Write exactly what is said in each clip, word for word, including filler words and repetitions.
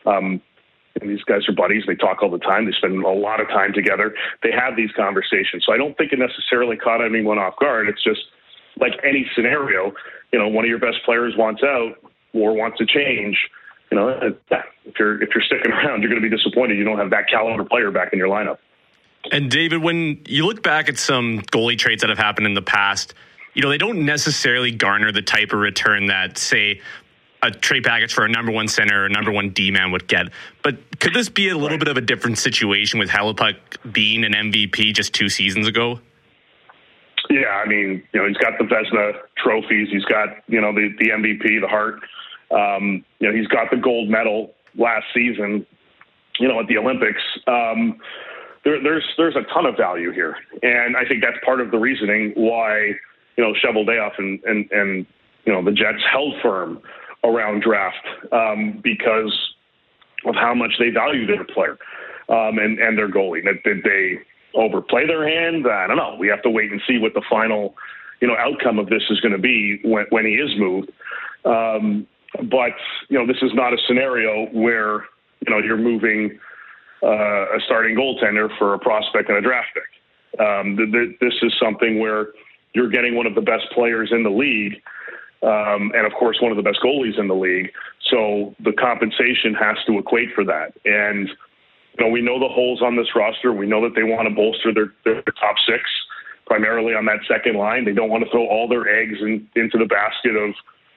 Um, and these guys are buddies. They talk all the time. They spend a lot of time together. They have these conversations. So I don't think it necessarily caught anyone off guard. It's just like any scenario, you know, one of your best players wants out or wants to change. You know, if you're if you're sticking around, you're going to be disappointed you don't have that caliber player back in your lineup. And David, when you look back at some goalie trades that have happened in the past, you know, they don't necessarily garner the type of return that, say, a trade package for a number one center or a number one D-man would get. But could this be a little bit of a different situation with Hellebuyck being an M V P just two seasons ago? Yeah, I mean, you know, he's got the Vezina trophies. He's got, you know, the, the M V P, the Hart. Um, you know, he's got the gold medal last season, you know, at the Olympics. Um, there, there's there's a ton of value here. And I think that's part of the reasoning why, you know, Cheveldayoff and, and, and you know, the Jets held firm around draft um, because of how much they value their player um, and, and their goalie. Did, did they overplay their hand? I don't know. We have to wait and see what the final, you know, outcome of this is going to be when, when he is moved. Um, but, you know, this is not a scenario where, you know, you're moving uh, a starting goaltender for a prospect and a draft pick. Um, th- th- this is something where you're getting one of the best players in the league. Um, and, of course, one of the best goalies in the league. So the compensation has to equate for that. And, you know, we know the holes on this roster. We know that they want to bolster their, their top six, primarily on that second line. They don't want to throw all their eggs in, into the basket of,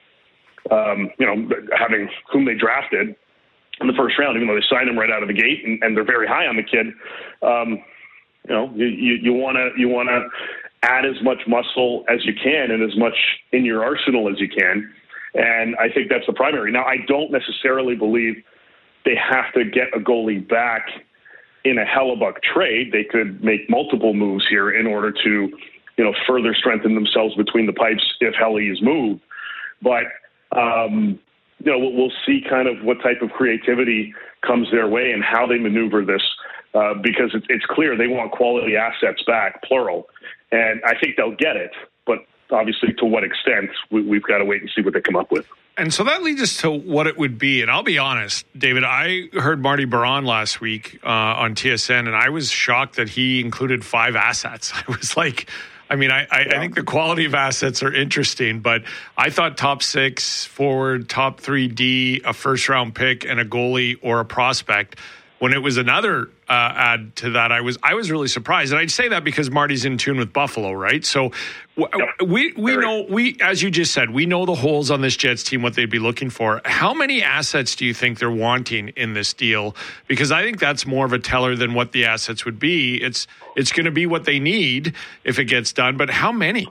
um, you know, having whom they drafted in the first round, even though they signed him right out of the gate and, and they're very high on the kid. Um, you know, you, you, you want to you want to add as much muscle as you can and as much in your arsenal as you can. And I think that's the primary. Now, I don't necessarily believe they have to get a goalie back in a Hellebuyck trade. They could make multiple moves here in order to, you know, further strengthen themselves between the pipes if Helly is moved. But, um, you know, we'll, we'll see kind of what type of creativity comes their way and how they maneuver this, uh, because it's, it's clear they want quality assets back, plural. And I think they'll get it, but obviously to what extent, we, we've got to wait and see what they come up with. And so that leads us to what it would be. And I'll be honest, David, I heard Marty Baron last week uh, on T S N, and I was shocked that he included five assets. I was like, I mean, I, I, yeah. I think the quality of assets are interesting, but I thought top six, forward, top three D, a first-round pick, and a goalie or a prospect. When it was another uh, add to that, I was I was really surprised, and I'd say that because Marty's in tune with Buffalo, right? So w- yep. we we Very. know we as you just said, we know the holes on this Jets team, what they'd be looking for. How many assets do you think they're wanting in this deal? Because I think that's more of a teller than what the assets would be. It's it's going to be what they need if it gets done, but how many?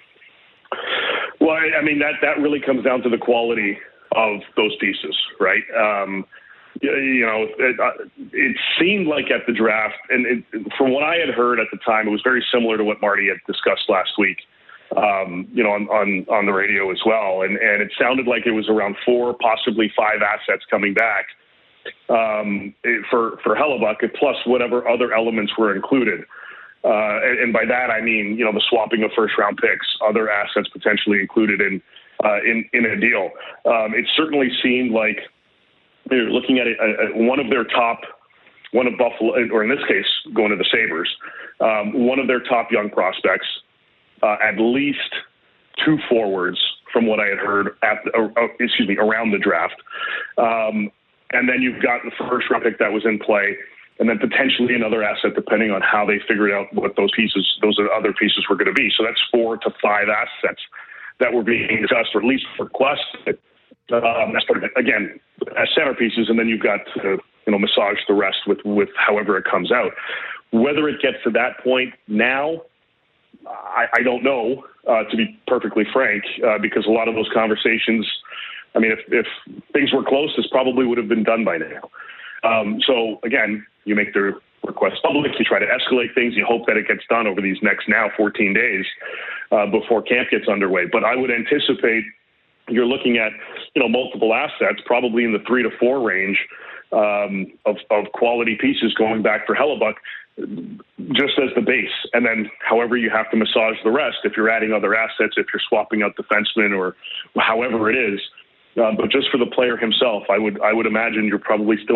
Well, I mean that that really comes down to the quality of those pieces, right? Um, You know, it, uh, it seemed like at the draft, and it, from what I had heard at the time, it was very similar to what Marty had discussed last week, um, you know, on, on, on the radio as well. And, and it sounded like it was around four, possibly five assets coming back um, for, for Hellebuyck, plus whatever other elements were included. Uh, and, and by that, I mean, you know, the swapping of first-round picks, other assets potentially included in, uh, in, in a deal. Um, it certainly seemed like they're looking at, it, uh, one of their top, one of Buffalo, or in this case, going to the Sabres, um, one of their top young prospects, uh, at least two forwards, from what I had heard, at the, uh, uh, excuse me, around the draft. Um, and then you've got the first round pick that was in play, and then potentially another asset, depending on how they figured out what those pieces, those other pieces were going to be. So that's four to five assets that were being discussed, or at least requested. Um, that's part of it. Again, as centerpieces, and then you've got to, you know, massage the rest with, with however it comes out. Whether it gets to that point now, I, I don't know, uh, to be perfectly frank, uh, because a lot of those conversations, I mean, if, if things were close, this probably would have been done by now. Um, so, again, you make the request public, you try to escalate things, you hope that it gets done over these next now fourteen days uh, before camp gets underway. But I would anticipate you're looking at, you know, multiple assets, probably in the three to four range um, of, of quality pieces going back for Hellebuyck, just as the base. And then however you have to massage the rest, if you're adding other assets, if you're swapping out defensemen or however it is. Uh, but just for the player himself, I would I would imagine you're probably still